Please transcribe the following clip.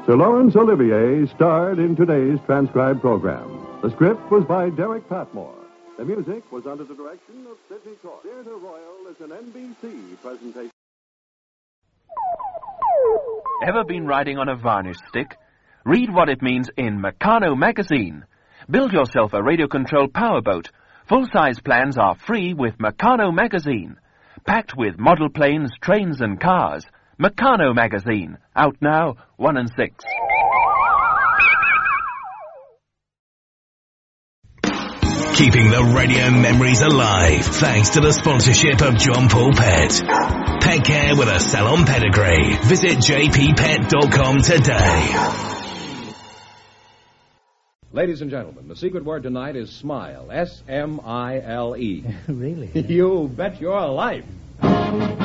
Sir Laurence Olivier starred in today's transcribed program. The script was by Derek Patmore. The music was under the direction of Sidney Court. Theatre Royal is an NBC presentation. Ever been riding on a varnish stick? Read what it means in Meccano magazine. Build yourself a radio-controlled powerboat. Full-size plans are free with Meccano magazine. Packed with model planes, trains and cars. Meccano magazine. Out now, 1 and 6. Keeping the radio memories alive thanks to the sponsorship of John Paul Pet. Pet care with a salon pedigree. Visit jppet.com today. Ladies and gentlemen, the secret word tonight is smile. S-M-I-L-E. Really? You bet your life.